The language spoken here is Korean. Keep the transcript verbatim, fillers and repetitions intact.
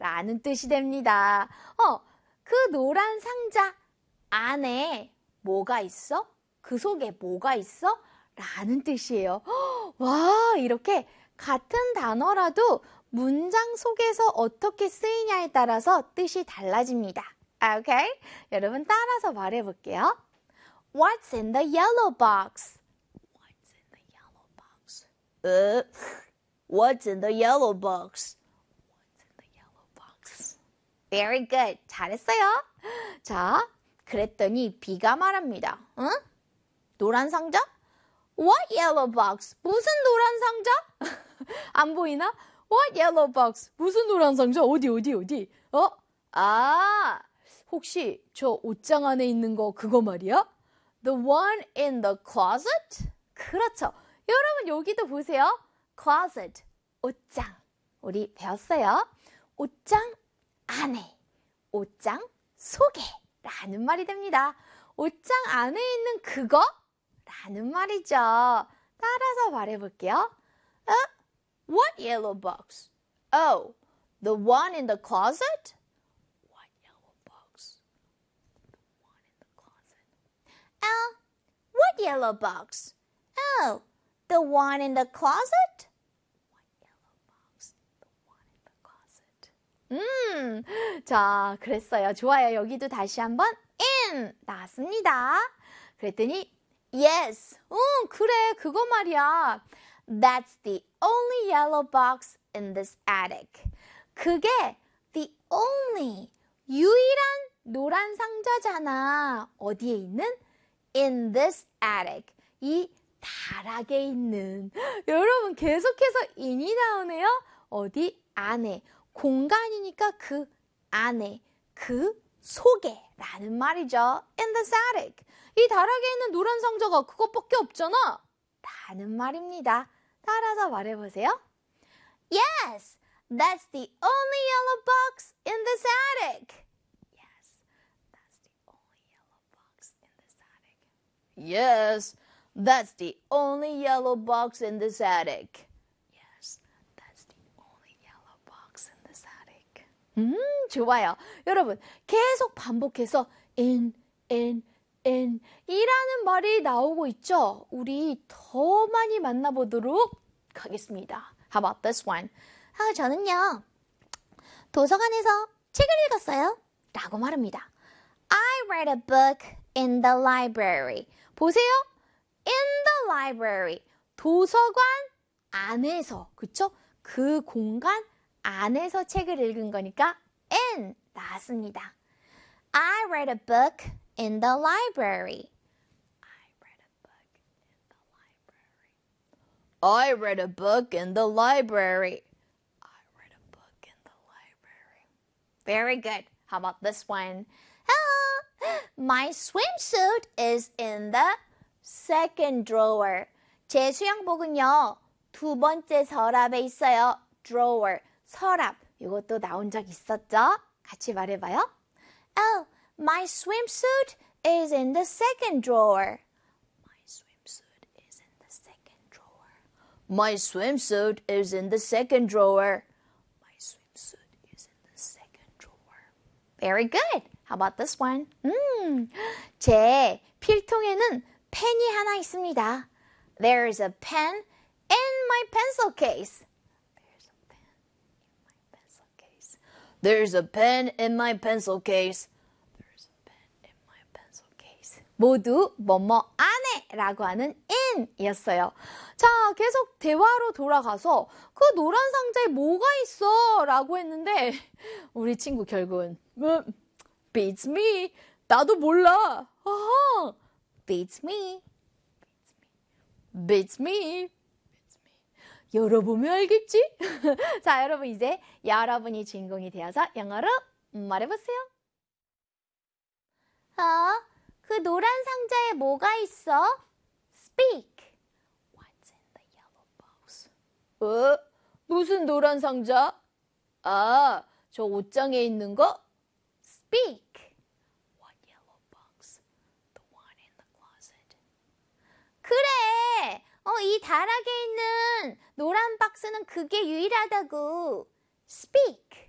라는 뜻이 됩니다. 어, 그 노란 상자 안에 뭐가 있어? 그 속에 뭐가 있어? 라는 뜻이에요. 와, 이렇게 같은 단어라도 문장 속에서 어떻게 쓰이냐에 따라서 뜻이 달라집니다. 오케이? 여러분 따라서 말해볼게요. What's in the yellow box? What's in the yellow box? Uh, what's in the yellow box? What's in the yellow box? Very good. 잘했어요. 자, 그랬더니 B가 말합니다. 응? 노란 상자? What yellow box? 무슨 노란 상자? 안 보이나? What yellow box? 무슨 노란 상자? 어디 어디 어디? 어? 아, 혹시 저 옷장 안에 있는 거 그거 말이야? The one in the closet? 그렇죠. 여러분 여기도 보세요. closet, 옷장. 우리 배웠어요. 옷장 안에, 옷장 속에 라는 말이 됩니다. 옷장 안에 있는 그거? 라는 말이죠. 따라서 말해볼게요. Uh, what yellow box? Oh, the one in the closet? What yellow box? The one in the closet. Oh, what yellow box? Oh, the one in the closet? What yellow box? The one in the closet. 음, 자, 그랬어요. 좋아요. 여기도 다시 한번 in 나왔습니다. 그랬더니 Yes. 응, 그래. 그거 말이야. That's the only yellow box in this attic. 그게 the only, 유일한 노란 상자잖아. 어디에 있는? In this attic. 이 다락에 있는. 여러분 계속해서 in이 나오네요. 어디? 안에. 공간이니까 그 안에, 그 속에 라는 말이죠. In this attic. 이 다락에 있는 노란 상자가 그것밖에 없잖아. 라는 말입니다. 따라서 말해보세요. Yes, that's the only yellow box in this attic. Yes, that's the only yellow box in this attic. Yes, that's the only yellow box in this attic. Yes, that's the only yellow box in this attic. 음, 좋아요. 여러분, 계속 반복해서 in, in, in 이라는 말이 나오고 있죠? 우리 더 많이 만나보도록 하겠습니다. How about this one? 아, 저는요, 도서관에서 책을 읽었어요. 라고 말합니다. I read a book in the library. 보세요. In the library. 도서관 안에서, 그쵸? 그 공간 안에서 책을 읽은 거니까 in 나왔습니다. I read a book in the library. I read a book in the library. I read a book in the library. Very good. How about this one? Hello. My swimsuit is in the second drawer. 제 수영복은요, 두 번째 서랍에 있어요. drawer, 서랍. 이것도 나온 적 있었죠? 같이 말해봐요. Oh, my swimsuit is in the second drawer. My swimsuit is in the second drawer. My swimsuit is in the second drawer. My swimsuit is in the second drawer. Very good. How about this one? 음, 제 필통에는 펜이 하나 있습니다. There's a pen in my pencil case. There's a pen in my pencil case. There's a pen in my pencil case. 모두 뭐뭐 안에 라고 하는 in 이었어요. 자, 계속 대화로 돌아가서 그 노란 상자에 뭐가 있어? 라고 했는데 우리 친구 결국은 beats me. 나도 몰라. 아하. beats me. beats me. 열어보면 알겠지? 자, 여러분 이제 여러분이 주인공이 되어서 영어로 말해보세요. 어, 그 노란 상자에 뭐가 있어? Speak. What's in the yellow box? 어? 무슨 노란 상자? 아, 저 옷장에 있는 거? Speak. What yellow box? The one in the closet. 그래! 어, 이 다락에 있는 노란 박스는 그게 유일하다고. Speak.